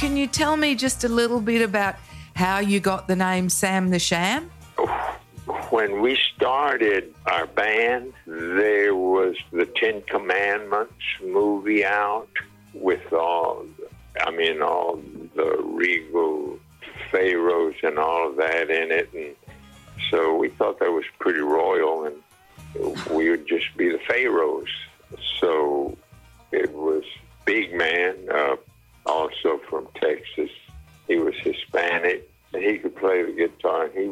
can you tell me just a little bit about how you got the name Sam the Sham? When we started our band, there was the Ten Commandments movie out with all the regal pharaohs and all of that in it. And so we thought that was pretty royal, and we would just be the pharaohs.